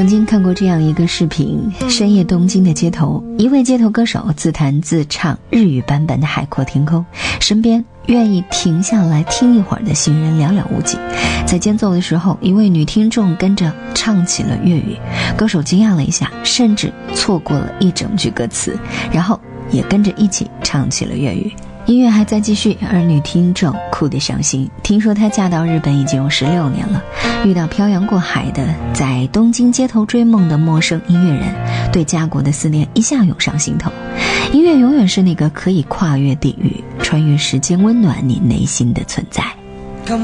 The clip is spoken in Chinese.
曾经看过这样一个视频，深夜东京的街头，一位街头歌手自弹自唱日语版本的海阔天空，身边愿意停下来听一会儿的行人寥寥无几。在间奏的时候，一位女听众跟着唱起了粤语，歌手惊讶了一下，甚至错过了一整句歌词，然后也跟着一起唱起了粤语。音乐还在继续，而女听众哭得伤心。听说她嫁到日本已经有16年了，遇到漂洋过海的在东京街头追梦的陌生音乐人，对家国的思念一下涌上心头。音乐永远是那个可以跨越地域、穿越时间温暖你内心的存在。